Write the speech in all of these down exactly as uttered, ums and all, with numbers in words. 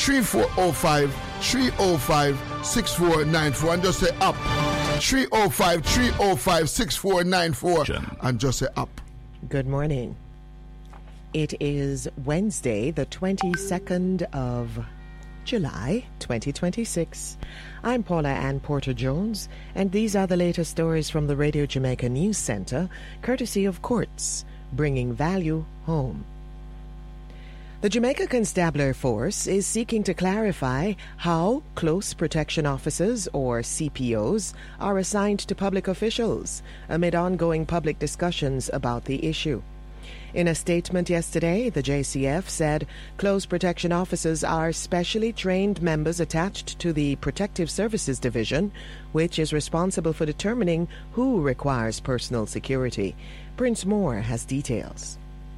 three four zero five, three zero five, six four nine four and just say up. three zero five, three zero five, six four nine four and just say up. Good morning. It is Wednesday, the twenty-second of July, twenty twenty-six. I'm Paula Ann Porter-Jones, and these are the latest stories from the Radio Jamaica News Centre, courtesy of Courts, bringing value home. The Jamaica Constabulary Force is seeking to clarify how close protection officers, or C P Os, are assigned to public officials amid ongoing public discussions about the issue. In a statement yesterday, the J C F said close protection officers are specially trained members attached to the Protective Services Division, which is responsible for determining who requires personal security. Prince Moore has details.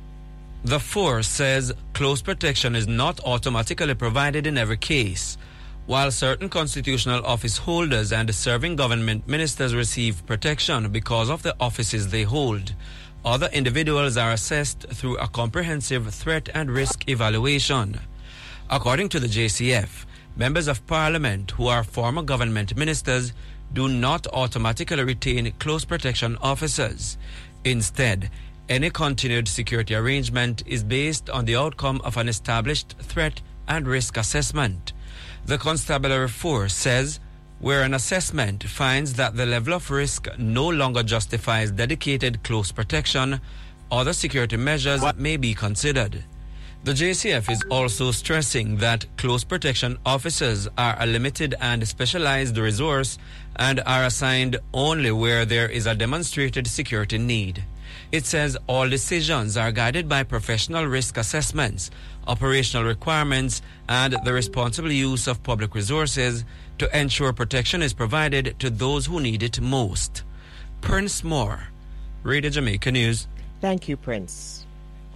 The force says close protection is not automatically provided in every case. While certain constitutional office holders and serving government ministers receive protection because of the offices they hold, other individuals are assessed through a comprehensive threat and risk evaluation. According to the J C F, members of parliament who are former government ministers do not automatically retain close protection officers. Instead, any continued security arrangement is based on the outcome of an established threat and risk assessment. The Constabulary Force says where an assessment finds that the level of risk no longer justifies dedicated close protection, other security measures may be considered. The J C F is also stressing that close protection officers are a limited and specialized resource and are assigned only where there is a demonstrated security need. It says all decisions are guided by professional risk assessments, operational requirements, and the responsible use of public resources to ensure protection is provided to those who need it most. Prince Moore, Radio Jamaica News. Thank you, Prince.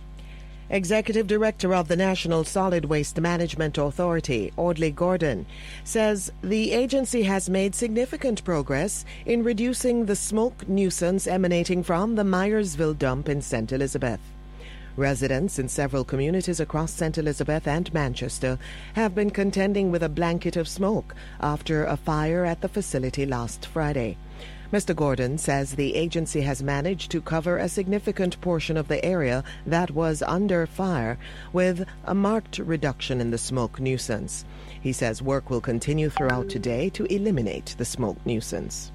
Executive Director of the National Solid Waste Management Authority, Audley Gordon, says the agency has made significant progress in reducing the smoke nuisance emanating from the Myersville dump in Saint Elizabeth. Residents in several communities across Saint Elizabeth and Manchester have been contending with a blanket of smoke after a fire at the facility last Friday. Mister Gordon says the agency has managed to cover a significant portion of the area that was under fire, with a marked reduction in the smoke nuisance. He says work will continue throughout today to eliminate the smoke nuisance.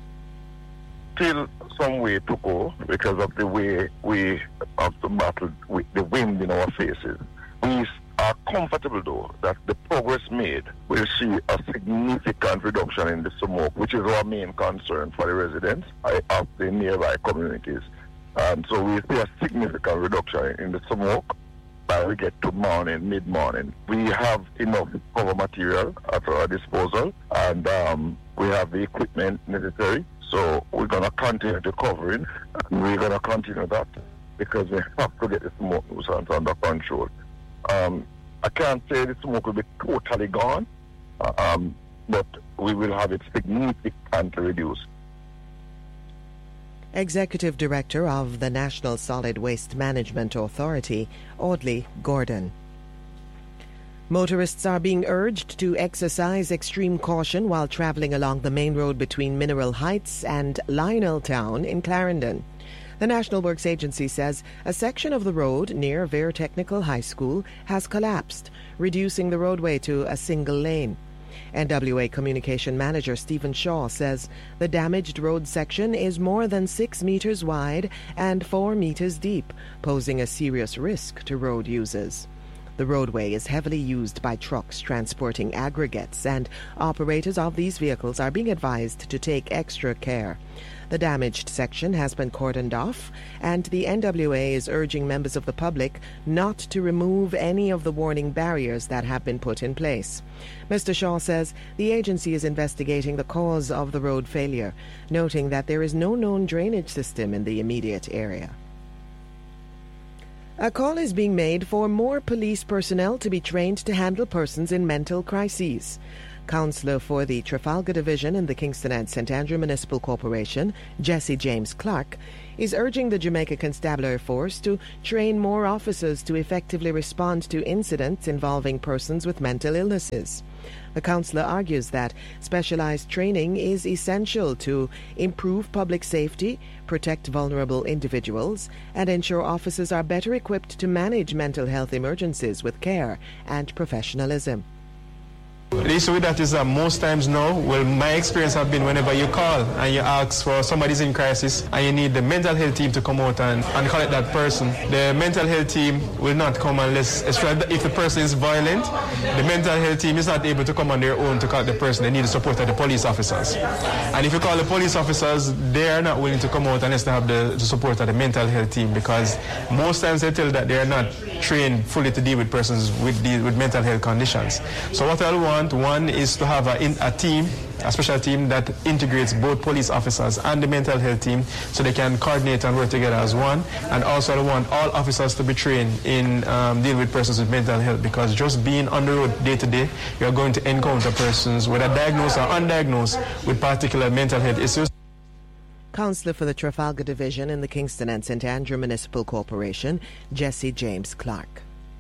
Still some way to go because of the way we have to battle with the wind in our faces. We are comfortable, though, that the progress made will see a significant reduction in the smoke, which is our main concern for the residents of the nearby communities. Um, so we see a significant reduction in the smoke by we get to morning, mid-morning. We have enough cover material at our disposal, and um, we have the equipment necessary. So we're going to continue the covering, and we're going to continue that because we have to get the smoke nuisance under control. Um, I can't say the smoke will be totally gone, um, but we will have it significantly reduced. Executive Director of the National Solid Waste Management Authority, Audley Gordon. Motorists are being urged to exercise extreme caution while travelling along the main road between Mineral Heights and Lioneltown in Clarendon. The National Works Agency says a section of the road near Vere Technical High School has collapsed, reducing the roadway to a single lane. N W A Communication Manager Stephen Shaw says the damaged road section is more than six meters wide and four meters deep, posing a serious risk to road users. The roadway is heavily used by trucks transporting aggregates, and operators of these vehicles are being advised to take extra care. The damaged section has been cordoned off, and the N W A is urging members of the public not to remove any of the warning barriers that have been put in place. Mister Shaw says the agency is investigating the cause of the road failure, noting that there is no known drainage system in the immediate area. A call is being made for more police personnel to be trained to handle persons in mental crises. Councillor for the Trafalgar Division in the Kingston and Saint Andrew Municipal Corporation, Jesse James Clark, is urging the Jamaica Constabulary Force to train more officers to effectively respond to incidents involving persons with mental illnesses. The councillor argues that specialized training is essential to improve public safety, protect vulnerable individuals, and ensure officers are better equipped to manage mental health emergencies with care and professionalism. The issue with that is that most times now, well, my experience have been whenever you call and you ask for somebody's in crisis and you need the mental health team to come out and, and collect that person, the mental health team will not come unless, if the person is violent, the mental health team is not able to come on their own to collect the person. They need the support of the police officers. And if you call the police officers, they are not willing to come out unless they have the, the support of the mental health team, because most times they tell that they are not trained fully to deal with persons with, the, with mental health conditions. So what I want One is to have a, a team, a special team that integrates both police officers and the mental health team so they can coordinate and work together as one. And also I want all officers to be trained in um, dealing with persons with mental health, because just being on the road day to day, you're going to encounter persons, whether diagnosed or undiagnosed, with particular mental health issues. Councillor for the Trafalgar Division in the Kingston and Saint Andrew Municipal Corporation, Jesse James Clark.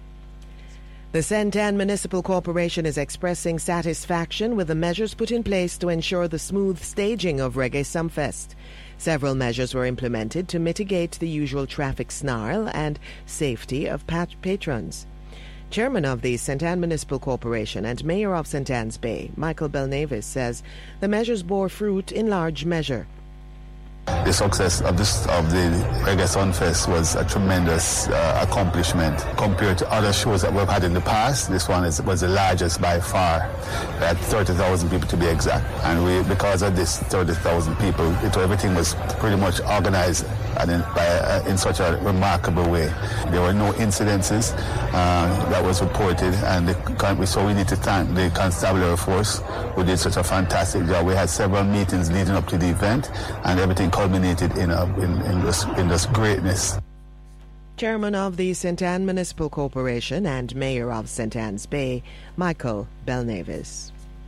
The Saint Ann Municipal Corporation is expressing satisfaction with the measures put in place to ensure the smooth staging of Reggae Sumfest. Several measures were implemented to mitigate the usual traffic snarl and safety of pat- patrons. Chairman of the Saint Ann Municipal Corporation and Mayor of Saint Anne's Bay, Michael Belnavis, says the measures bore fruit in large measure. The success of this of the Reggae Sunfest was a tremendous uh, accomplishment compared to other shows that we've had in the past. This one is, was the largest by far, at thirty thousand people to be exact. And we, because of this thirty thousand people, it, everything was pretty much organized and in, by, uh, in such a remarkable way. There were no incidences uh, that was reported, and the, so we need to thank the Constabulary Force, who did such a fantastic job. We had several meetings leading up to the event, and everything culminated in, a, in, in, this, in this greatness. Chairman of the Saint Ann Municipal Corporation and Mayor of Saint Anne's Bay, Michael Belnavis.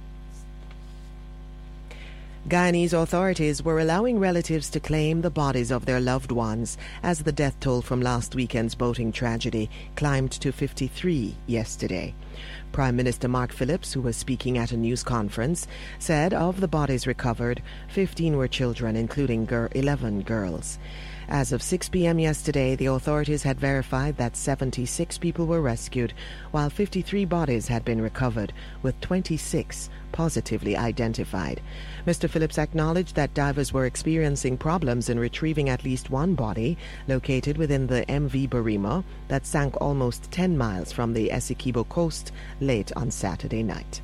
Guyanese authorities were allowing relatives to claim the bodies of their loved ones as the death toll from last weekend's boating tragedy climbed to fifty-three yesterday. Prime Minister Mark Phillips, who was speaking at a news conference, said of the bodies recovered, fifteen were children, including gir- eleven girls. As of six p.m. yesterday, the authorities had verified that seventy-six people were rescued, while fifty-three bodies had been recovered, with twenty-six positively identified. Mister Phillips acknowledged that divers were experiencing problems in retrieving at least one body located within the M V Barima that sank almost ten miles from the Essequibo coast late on Saturday night.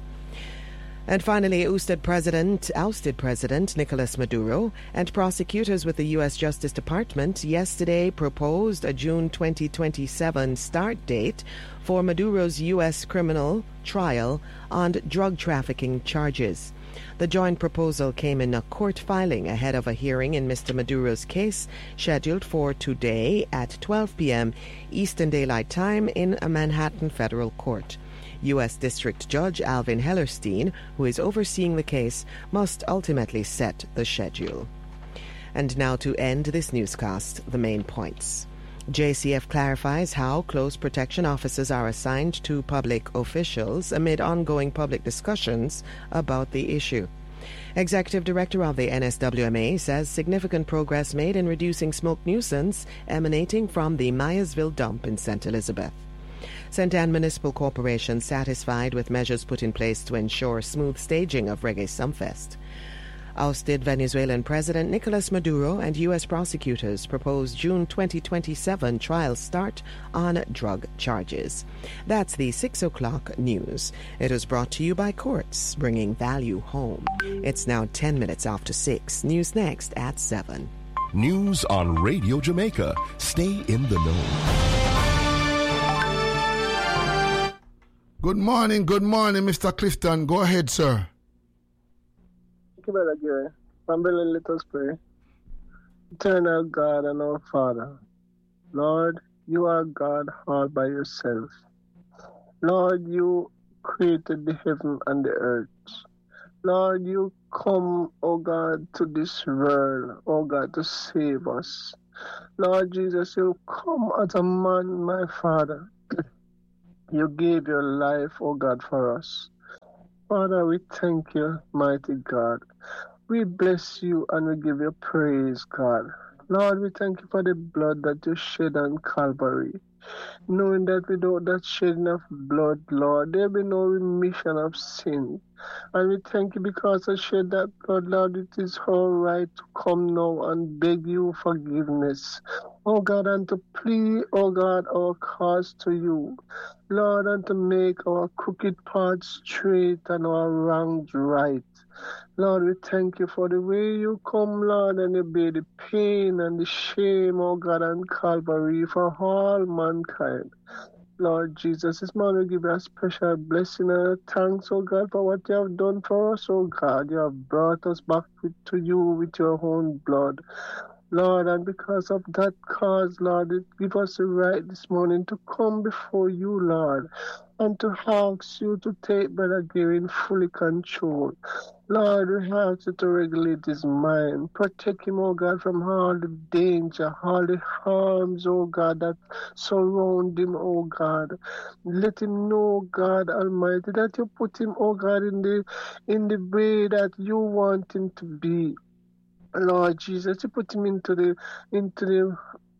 And finally, ousted President, ousted President Nicolas Maduro and prosecutors with the U S Justice Department yesterday proposed a June twenty twenty-seven start date for Maduro's U S criminal trial on drug trafficking charges. The joint proposal came in a court filing ahead of a hearing in Mister Maduro's case scheduled for today at twelve p.m. Eastern Daylight Time in a Manhattan federal court. U S District Judge Alvin Hellerstein, who is overseeing the case, must ultimately set the schedule. And now to end this newscast, the main points. J C F clarifies how close protection officers are assigned to public officials amid ongoing public discussions about the issue. Executive Director of the N S W M A says significant progress made in reducing smoke nuisance emanating from the Myersville dump in Saint Elizabeth. Saint Ann Municipal Corporation satisfied with measures put in place to ensure smooth staging of Reggae Sumfest. Ousted Venezuelan President Nicolas Maduro and U S prosecutors propose June twenty twenty-seven trial start on drug charges. That's the six o'clock news. It is brought to you by Courts, bringing value home. It's now ten minutes after six. News next at seven. News on Radio Jamaica. Stay in the know. Good morning, good morning, Mister Clifton. Go ahead, sir. Thank you, Brother Gary. Family, let us pray. Eternal God and our Father, Lord, you are God all by yourself. Lord, you created the heaven and the earth. Lord, you come, oh God, to this world, oh God, to save us. Lord Jesus, you come as a man, my Father. You gave your life, oh God, for us. Father, we thank you, mighty God. We bless you and we give you praise, God. Lord, we thank you for the blood that you shed on Calvary. Knowing that without that shedding of blood, Lord, there will be no remission of sin. And we thank you because I shed that blood, Lord. It is all right to come now and beg you forgiveness. Oh God, and to plead, oh God, our cause to you. Lord, and to make our crooked paths straight and our wrongs right. Lord, we thank you for the way you come, Lord, and you bear the pain and the shame, oh God, on Calvary for all mankind. Lord Jesus, this morning we give you a special blessing and thanks, oh God, for what you have done for us, oh God. You have brought us back with, to you with your own blood. Lord, and because of that cause, Lord, it give us the right this morning to come before you, Lord, and to ask you to take Brother Gary in fully control. Lord, we ask you to regulate his mind, protect him, oh God, from all the danger, all the harms, oh God, that surround him, oh God. Let him know, God Almighty, that you put him, oh God, in the in the way that you want him to be. Lord Jesus, you put him into the into the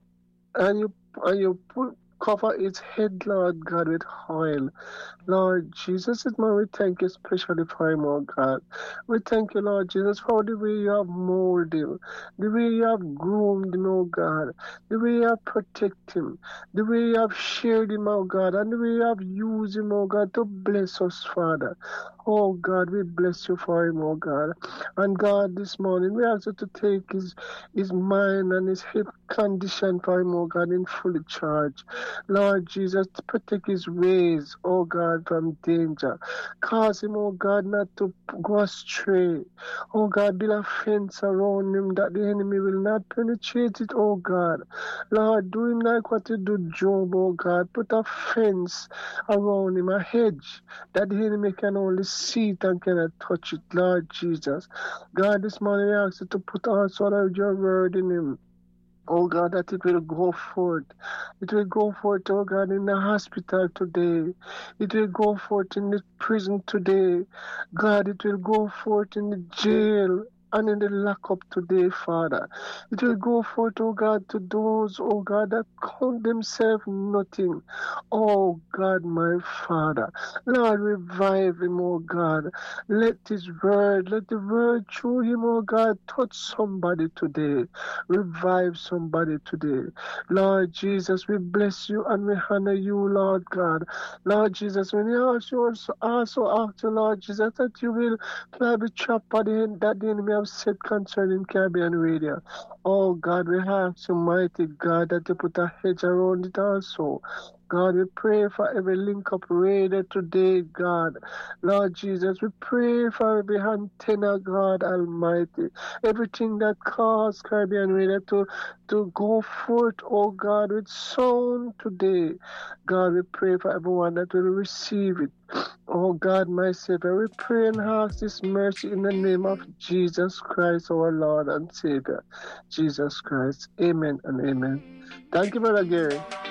and you and you put cover his head, Lord God, with oil. Lord Jesus, it man, we thank you especially for him, oh God. We thank you, Lord Jesus, for the way you have molded him, the way you have groomed him, oh God, the way you have protected him, the way you have shared him, oh God, and the way you have used him, oh God, to bless us, Father. Oh God, we bless you for him, oh God. And God, this morning, we ask you to take his, his mind and his hip condition for him, oh God, in fully charge. Lord Jesus, protect his ways, oh God, from danger. Cause him, oh God, not to go astray. Oh God, build a fence around him that the enemy will not penetrate it, oh God. Lord, do him like what you do Job, oh God. Put a fence around him, a hedge, that the enemy can only see it and cannot touch it, Lord Jesus. God, this morning we ask you to put also your word in him. Oh God, that it will go forth. It will go forth, oh God, in the hospital today. It will go forth in the prison today. God, it will go forth in the jail and in the lockup today, Father. It will go forth, oh God, to those, oh God, that count themselves nothing. Oh God, my Father. Lord, revive him, oh God. Let his word, let the word through him, oh God, touch somebody today. Revive somebody today. Lord Jesus, we bless you and we honor you, Lord God. Lord Jesus, when you ask you also, also ask you, Lord Jesus, that you will fly the trap at the end that the enemy have set concerning Caribbean Radio. Oh God, we ask you, mighty God, that you put a hedge around it also. God, we pray for every link up radio today, God. Lord Jesus, we pray for every antenna, God Almighty. Everything that caused Caribbean Radio to, to go forth, oh God, with sound today. God, we pray for everyone that will receive it. Oh God, my Savior, we pray and ask this mercy in the name of Jesus Christ, our Lord and Savior. Jesus Christ. Amen and amen. Thank you, Brother Gary.